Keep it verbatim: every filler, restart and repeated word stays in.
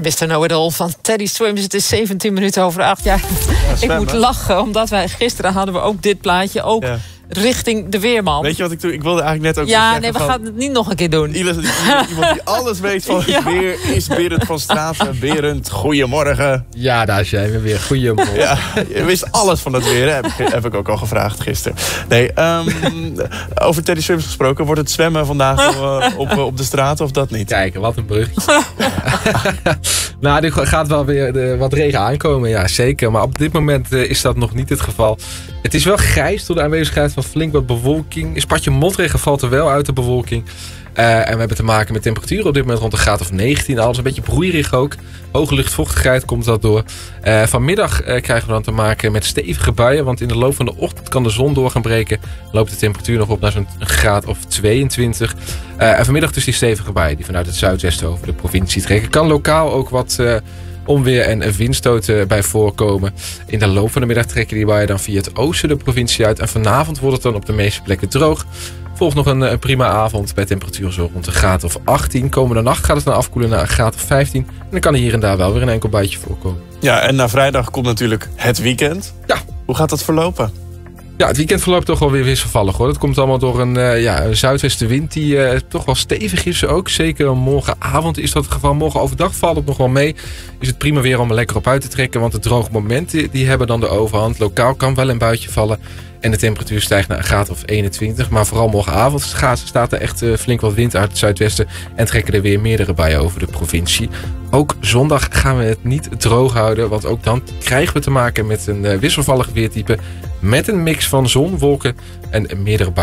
mister Know-it-all van Teddy Swims. Het is zeventien minuten over acht. Ja, ja, ik moet lachen, omdat wij gisteren hadden we ook dit plaatje. Ook ja. richting de weerman. Weet je wat ik doe? Ik wilde eigenlijk net ook Ja, zeggen nee, we van, gaan het niet nog een keer doen. Iemand die alles weet van het ja. weer is Berend van Straten. Berend, goedemorgen. Ja, daar zijn we weer. Goedemorgen. Ja, je wist alles van het weer, hè? Heb, ik, heb ik ook al gevraagd gisteren. Nee, um, over Teddy Swims gesproken. Wordt het zwemmen vandaag uh, op, op de straat of dat niet? Kijken, wat een bruggetje. Nou, er gaat wel weer de, wat regen aankomen, ja zeker. Maar op dit moment uh, is dat nog niet het geval. Het is wel grijs door de aanwezigheid van flink wat bewolking. Een spatje motregen valt er wel uit de bewolking. Uh, en we hebben te maken met temperaturen op dit moment rond een graad of negentien. Alles een beetje broeierig ook. Hoge luchtvochtigheid komt dat door. Uh, vanmiddag uh, krijgen we dan te maken met stevige buien. Want in de loop van de ochtend kan de zon door gaan breken. Loopt de temperatuur nog op naar zo'n graad of tweeëntwintig. Uh, en vanmiddag dus die stevige buien die vanuit het zuidwesten over de provincie trekken. Kan lokaal ook wat uh, onweer en windstoten bij voorkomen. In de loop van de middag trekken die buien dan via het oosten de provincie uit. En vanavond wordt het dan op de meeste plekken droog. Volgt nog een, een prima avond bij temperatuur zo rond een graad of achttien. Komende nacht gaat het dan afkoelen naar een graad of vijftien. En dan kan er hier en daar wel weer een enkel buitje voorkomen. Ja, en na vrijdag komt natuurlijk het weekend. Ja. Hoe gaat dat verlopen? Ja, het weekend verloopt toch wel weer wisselvallig hoor. Dat komt allemaal door een, uh, ja, een zuidwestenwind die uh, toch wel stevig is ook. Zeker morgenavond is dat het geval. Morgen overdag valt het nog wel mee. Is het prima weer om er lekker op uit te trekken. Want de droge momenten die hebben dan de overhand. Lokaal kan wel een buitje vallen. En de temperatuur stijgt naar een graad of eenentwintig. Maar vooral morgenavond staat er echt uh, flink wat wind uit het zuidwesten. En trekken er weer meerdere buien over de provincie. Ook zondag gaan we het niet droog houden. Want ook dan krijgen we te maken met een uh, wisselvallig weertype. Met een mix van zon, wolken en meerdere buien.